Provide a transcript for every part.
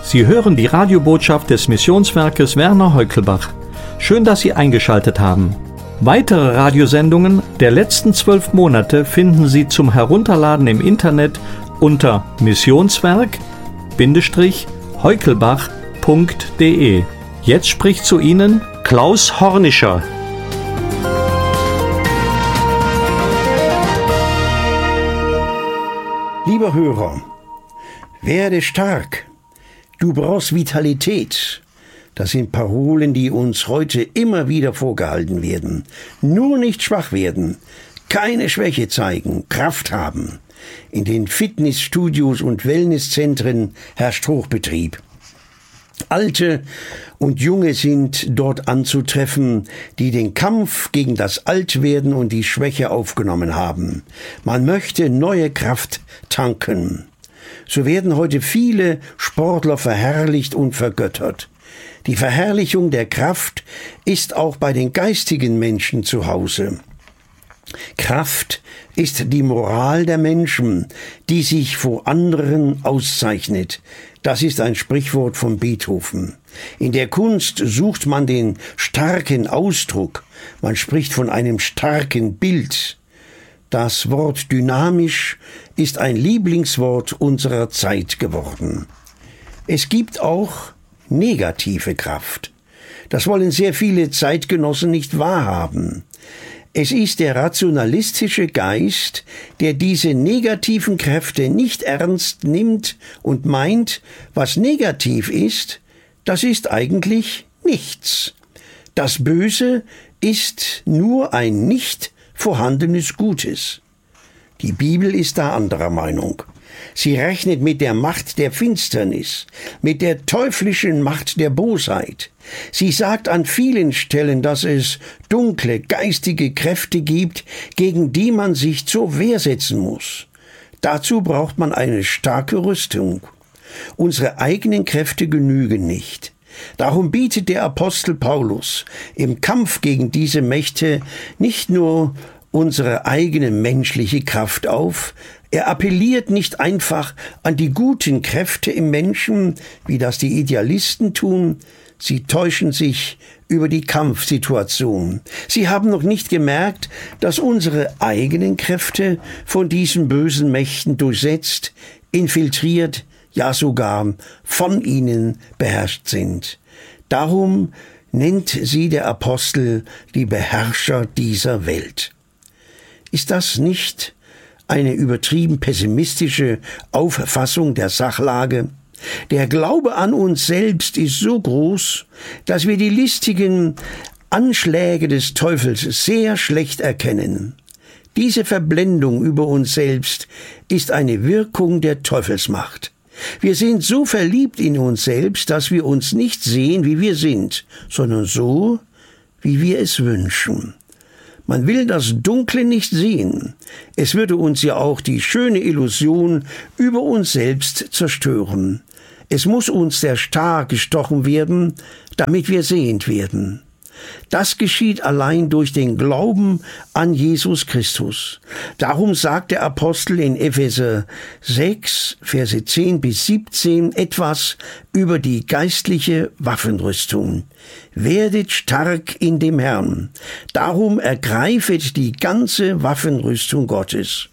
Sie hören die Radiobotschaft des Missionswerkes Werner Heukelbach. Schön, dass Sie eingeschaltet haben. Weitere Radiosendungen der letzten 12 Monate finden Sie zum Herunterladen im Internet unter missionswerk-heukelbach.de. Jetzt spricht zu Ihnen Klaus Hornischer. Lieber Hörer, werde stark. Du brauchst Vitalität. Das sind Parolen, die uns heute immer wieder vorgehalten werden. Nur nicht schwach werden, keine Schwäche zeigen, Kraft haben. In den Fitnessstudios und Wellnesszentren herrscht Hochbetrieb. Alte und Junge sind dort anzutreffen, die den Kampf gegen das Altwerden und die Schwäche aufgenommen haben. Man möchte neue Kraft tanken. So werden heute viele Sportler verherrlicht und vergöttert. Die Verherrlichung der Kraft ist auch bei den geistigen Menschen zu Hause. Kraft ist die Moral der Menschen, die sich vor anderen auszeichnet. Das ist ein Sprichwort von Beethoven. In der Kunst sucht man den starken Ausdruck. Man spricht von einem starken Bild. Das Wort dynamisch ist ein Lieblingswort unserer Zeit geworden. Es gibt auch negative Kraft. Das wollen sehr viele Zeitgenossen nicht wahrhaben. Es ist der rationalistische Geist, der diese negativen Kräfte nicht ernst nimmt und meint, was negativ ist, das ist eigentlich nichts. Das Böse ist nur ein nicht vorhandenes Gutes. Die Bibel ist da anderer Meinung. Sie rechnet mit der Macht der Finsternis, mit der teuflischen Macht der Bosheit. Sie sagt an vielen Stellen, dass es dunkle, geistige Kräfte gibt, gegen die man sich zur Wehr setzen muss. Dazu braucht man eine starke Rüstung. Unsere eigenen Kräfte genügen nicht. Darum bietet der Apostel Paulus im Kampf gegen diese Mächte nicht nur unsere eigene menschliche Kraft auf, er appelliert nicht einfach an die guten Kräfte im Menschen, wie das die Idealisten tun. Sie täuschen sich über die Kampfsituation. Sie haben noch nicht gemerkt, dass unsere eigenen Kräfte von diesen bösen Mächten durchsetzt, infiltriert, ja sogar von ihnen beherrscht sind. Darum nennt sie der Apostel die Beherrscher dieser Welt. Ist das nicht eine übertrieben pessimistische Auffassung der Sachlage? Der Glaube an uns selbst ist so groß, dass wir die listigen Anschläge des Teufels sehr schlecht erkennen. Diese Verblendung über uns selbst ist eine Wirkung der Teufelsmacht. Wir sind so verliebt in uns selbst, dass wir uns nicht sehen, wie wir sind, sondern so, wie wir es wünschen. Man will das Dunkle nicht sehen. Es würde uns ja auch die schöne Illusion über uns selbst zerstören. Es muss uns der Star gestochen werden, damit wir sehend werden. Das geschieht allein durch den Glauben an Jesus Christus. Darum sagt der Apostel in Epheser 6, Verse 10 bis 17 etwas über die geistliche Waffenrüstung. Werdet stark in dem Herrn. Darum ergreifet die ganze Waffenrüstung Gottes.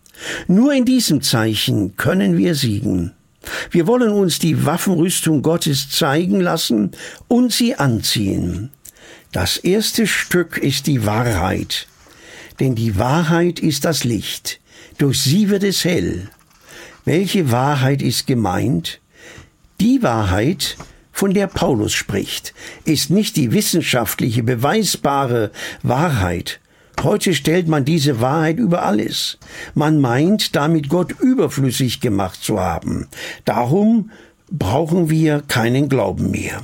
Nur in diesem Zeichen können wir siegen. Wir wollen uns die Waffenrüstung Gottes zeigen lassen und sie anziehen. Das erste Stück ist die Wahrheit, denn die Wahrheit ist das Licht, durch sie wird es hell. Welche Wahrheit ist gemeint? Die Wahrheit, von der Paulus spricht, ist nicht die wissenschaftliche, beweisbare Wahrheit. Heute stellt man diese Wahrheit über alles. Man meint, damit Gott überflüssig gemacht zu haben. Darum brauchen wir keinen Glauben mehr.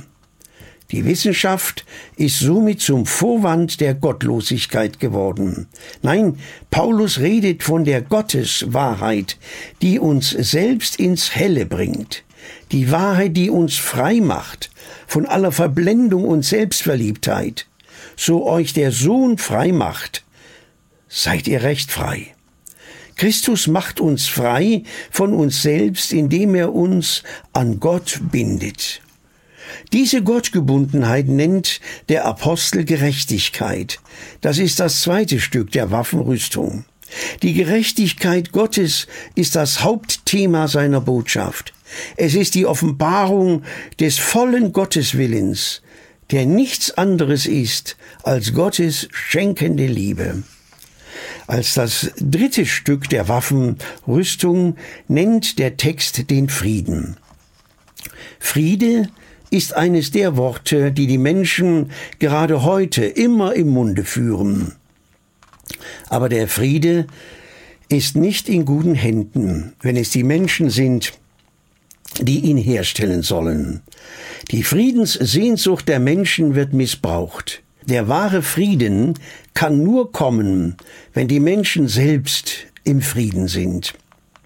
Die Wissenschaft ist somit zum Vorwand der Gottlosigkeit geworden. Nein, Paulus redet von der Gotteswahrheit, die uns selbst ins Helle bringt. Die Wahrheit, die uns frei macht von aller Verblendung und Selbstverliebtheit. So euch der Sohn frei macht, seid ihr recht frei. Christus macht uns frei von uns selbst, indem er uns an Gott bindet. Diese Gottgebundenheit nennt der Apostel Gerechtigkeit. Das ist das zweite Stück der Waffenrüstung. Die Gerechtigkeit Gottes ist das Hauptthema seiner Botschaft. Es ist die Offenbarung des vollen Gotteswillens, der nichts anderes ist als Gottes schenkende Liebe. Als das dritte Stück der Waffenrüstung nennt der Text den Frieden. Friede ist eines der Worte, die die Menschen gerade heute immer im Munde führen. Aber der Friede ist nicht in guten Händen, wenn es die Menschen sind, die ihn herstellen sollen. Die Friedenssehnsucht der Menschen wird missbraucht. Der wahre Frieden kann nur kommen, wenn die Menschen selbst im Frieden sind.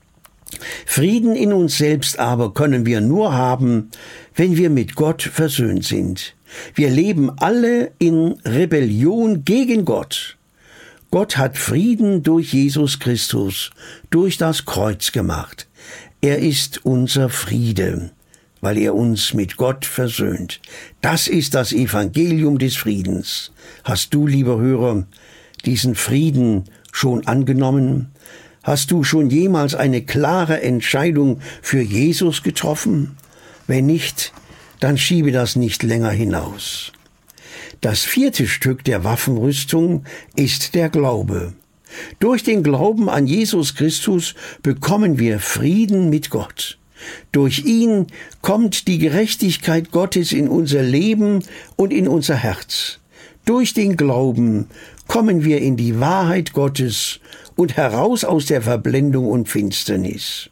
Frieden in uns selbst aber können wir nur haben, wenn wir mit Gott versöhnt sind. Wir leben alle in Rebellion gegen Gott. Gott hat Frieden durch Jesus Christus, durch das Kreuz gemacht. Er ist unser Friede, weil er uns mit Gott versöhnt. Das ist das Evangelium des Friedens. Hast du, lieber Hörer, diesen Frieden schon angenommen? Hast du schon jemals eine klare Entscheidung für Jesus getroffen? Wenn nicht, dann schiebe das nicht länger hinaus. Das vierte Stück der Waffenrüstung ist der Glaube. Durch den Glauben an Jesus Christus bekommen wir Frieden mit Gott. Durch ihn kommt die Gerechtigkeit Gottes in unser Leben und in unser Herz. Durch den Glauben kommen wir in die Wahrheit Gottes und heraus aus der Verblendung und Finsternis.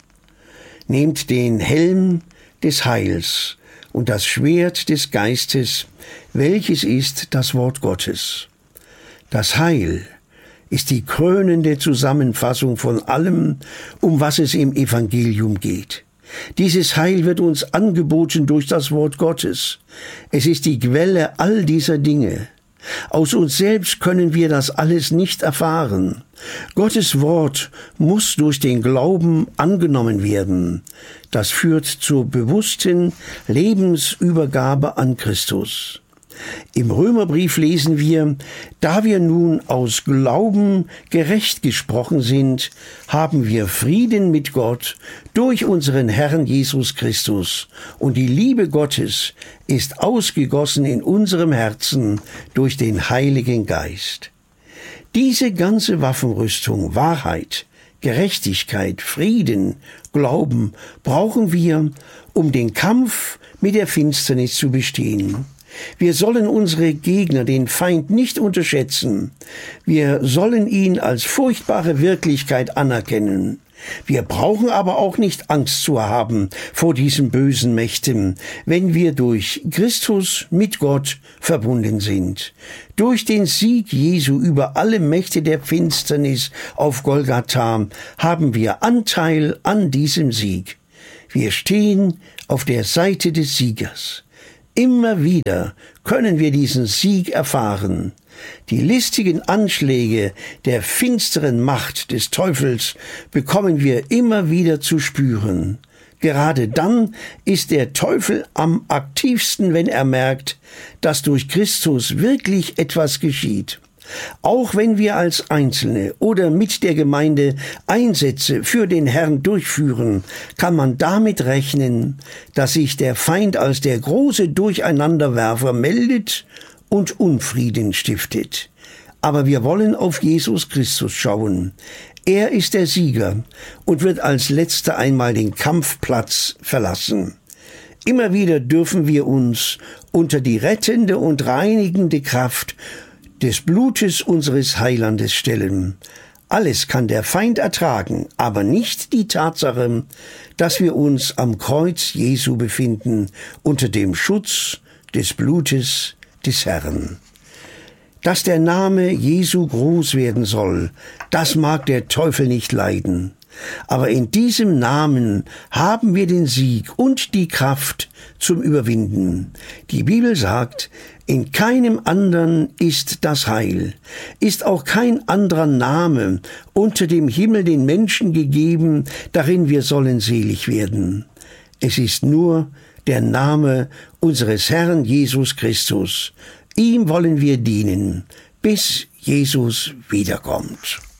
Nehmt den Helm des Heils und das Schwert des Geistes, welches ist das Wort Gottes. Das Heil ist die krönende Zusammenfassung von allem, um was es im Evangelium geht. Dieses Heil wird uns angeboten durch das Wort Gottes. Es ist die Quelle all dieser Dinge. Aus uns selbst können wir das alles nicht erfahren. Gottes Wort muss durch den Glauben angenommen werden. Das führt zur bewussten Lebensübergabe an Christus. Im Römerbrief lesen wir: Da wir nun aus Glauben gerecht gesprochen sind, haben wir Frieden mit Gott durch unseren Herrn Jesus Christus. Und die Liebe Gottes ist ausgegossen in unserem Herzen durch den Heiligen Geist. Diese ganze Waffenrüstung, Wahrheit, Gerechtigkeit, Frieden, Glauben brauchen wir, um den Kampf mit der Finsternis zu bestehen. Wir sollen unsere Gegner, den Feind, nicht unterschätzen. Wir sollen ihn als furchtbare Wirklichkeit anerkennen. Wir brauchen aber auch nicht Angst zu haben vor diesen bösen Mächten, wenn wir durch Christus mit Gott verbunden sind. Durch den Sieg Jesu über alle Mächte der Finsternis auf Golgatha haben wir Anteil an diesem Sieg. Wir stehen auf der Seite des Siegers. Immer wieder können wir diesen Sieg erfahren. Die listigen Anschläge der finsteren Macht des Teufels bekommen wir immer wieder zu spüren. Gerade dann ist der Teufel am aktivsten, wenn er merkt, dass durch Christus wirklich etwas geschieht. Auch wenn wir als Einzelne oder mit der Gemeinde Einsätze für den Herrn durchführen, kann man damit rechnen, dass sich der Feind als der große Durcheinanderwerfer meldet und Unfrieden stiftet. Aber wir wollen auf Jesus Christus schauen. Er ist der Sieger und wird als Letzter einmal den Kampfplatz verlassen. Immer wieder dürfen wir uns unter die rettende und reinigende Kraft des Blutes unseres Heilandes stellen. Alles kann der Feind ertragen, aber nicht die Tatsache, dass wir uns am Kreuz Jesu befinden, unter dem Schutz des Blutes des Herrn. Dass der Name Jesu groß werden soll, das mag der Teufel nicht leiden. Aber in diesem Namen haben wir den Sieg und die Kraft zum Überwinden. Die Bibel sagt, in keinem anderen ist das Heil, ist auch kein anderer Name unter dem Himmel den Menschen gegeben, darin wir sollen selig werden. Es ist nur der Name unseres Herrn Jesus Christus. Ihm wollen wir dienen, bis Jesus wiederkommt.